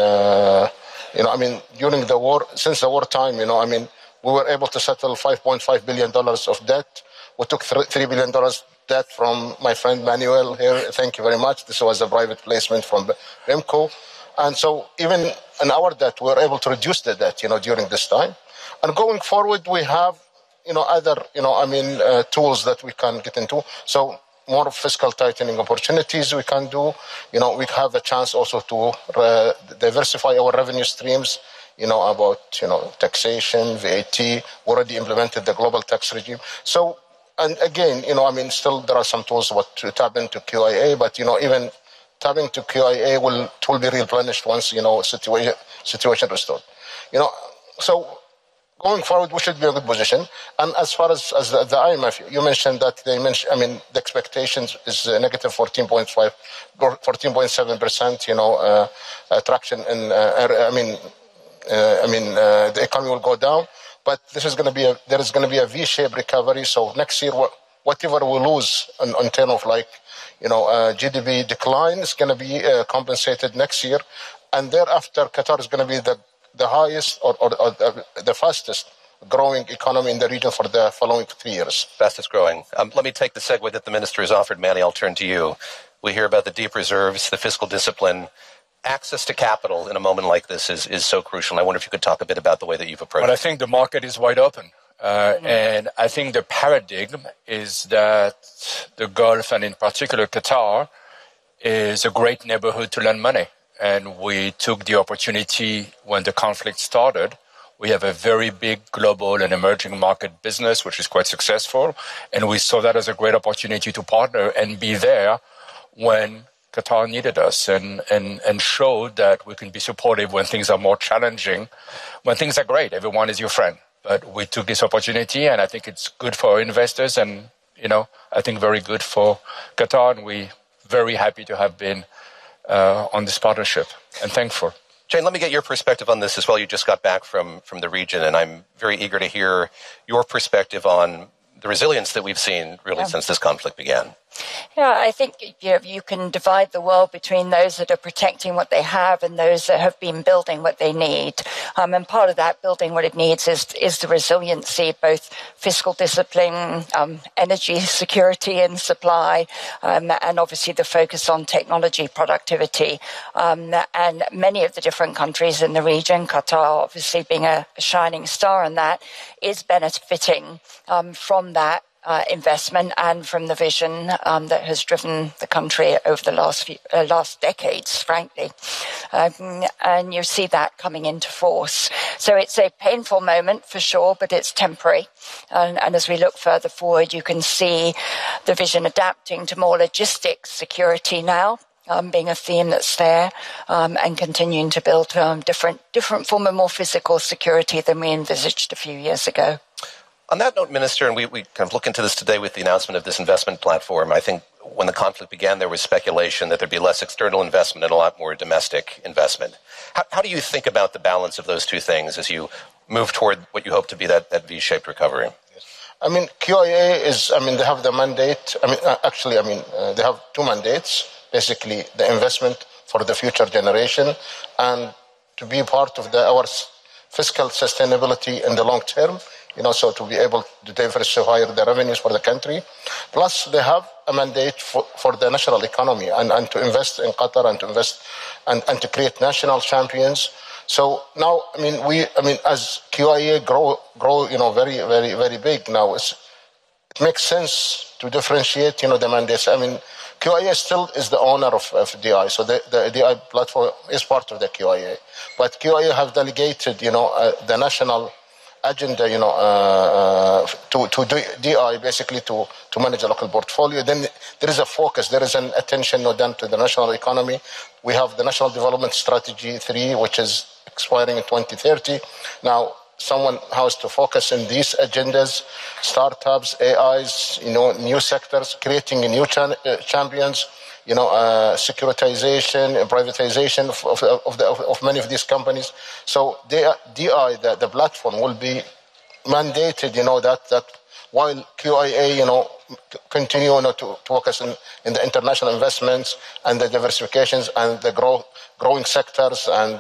during the war, since the wartime, we were able to settle $5.5 billion of debt. We took $3 billion debt from my friend Manuel here. Thank you very much. This was a private placement from RIMCO. And so even in our debt, we were able to reduce the debt, during this time. And going forward, we have, other, tools that we can get into. So more fiscal tightening opportunities we can do. We have a chance also to diversify our revenue streams, about, taxation, VAT. We already implemented the global tax regime. So, and again, still there are some tools to tap into QIA, but, even tapping to QIA will be replenished once, situation restored. So going forward, we should be in a good position. And as far as the IMF, you mentioned that the expectations is negative 14.7%, traction in, the economy will go down. But there is going to be a V-shaped recovery. So next year, whatever we lose in terms of GDP decline is going to be compensated next year. And thereafter, Qatar is going to be the highest or the fastest growing economy in the region for the following 3 years. Fastest growing. Let me take the segue that the minister has offered. Manny, I'll turn to you. We hear about the deep reserves, the fiscal discipline. Access to capital in a moment like this is so crucial. I wonder if you could talk a bit about the way that you've approached it. Well, I think the market is wide open. And I think the paradigm is that the Gulf, and in particular Qatar, is a great neighborhood to lend money. And we took the opportunity when the conflict started. We have a very big global and emerging market business, which is quite successful. And we saw that as a great opportunity to partner and be there when Qatar needed us and showed that we can be supportive when things are more challenging. When things are great, everyone is your friend. But we took this opportunity, and I think it's good for our investors and, I think very good for Qatar. And we're very happy to have been on this partnership and thankful. Jane, let me get your perspective on this as well. You just got back from the region, and I'm very eager to hear your perspective on the resilience that we've seen really since this conflict began. Yeah, I think you can divide the world between those that are protecting what they have and those that have been building what they need. And part of that building what it needs is the resiliency, both fiscal discipline, energy security and supply, and obviously the focus on technology productivity. And many of the different countries in the region, Qatar obviously being a shining star in that, is benefiting from that investment and from the vision that has driven the country over the last decades, frankly. And you see that coming into force. So it's a painful moment for sure, but it's temporary. And as we look further forward, you can see the vision adapting to more logistics security now. Being a theme that's there, and continuing to build different form of more physical security than we envisaged a few years ago. On that note, Minister, and we kind of look into this today with the announcement of this investment platform, I think when the conflict began, there was speculation that there'd be less external investment and a lot more domestic investment. How do you think about the balance of those two things as you move toward what you hope to be that V-shaped recovery? QIA is, they have the mandate. They have two mandates. Basically, the investment for the future generation and to be part of our fiscal sustainability in the long term. So to be able to diversify the revenues for the country. Plus, they have a mandate for the national economy and to invest in Qatar and to invest and to create national champions. So now, as QIA grow, very, very, very big now, it makes sense to differentiate, the mandates. QIA still is the owner of DI, so the DI platform is part of the QIA. But QIA have delegated, the national agenda, to DI basically to manage a local portfolio. Then there is a focus, there is an attention done to the national economy. We have the National Development Strategy 3, which is expiring in 2030. Now, someone has to focus on these agendas, startups, AIs, new sectors, creating new champions, securitization and privatization of many of these companies. So DI, the platform, will be mandated, that while QIA, continue to focus in the international investments and the diversifications and the growing sectors and